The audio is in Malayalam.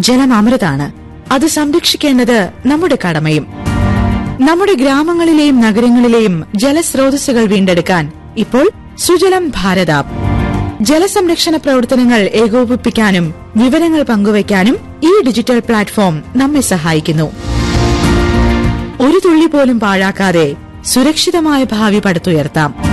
ജലം അമൃതാണ്. അത് സംരക്ഷിക്കേണ്ടത് നമ്മുടെ കടമയും. നമ്മുടെ ഗ്രാമങ്ങളിലെയും നഗരങ്ങളിലെയും ജലസ്രോതസ്സുകൾ വീണ്ടെടുക്കാൻ ഇപ്പോൾ സുജലം ഭാരത് ആപ്പ്. ജലസംരക്ഷണ പ്രവർത്തനങ്ങൾ ഏകോപിപ്പിക്കാനും വിവരങ്ങൾ പങ്കുവയ്ക്കാനും ഈ ഡിജിറ്റൽ പ്ലാറ്റ്ഫോം നമ്മെ സഹായിക്കുന്നു. ഒരു തുള്ളി പോലും പാഴാക്കാതെ സുരക്ഷിതമായ ഭാവി പടുത്തുയർത്താം.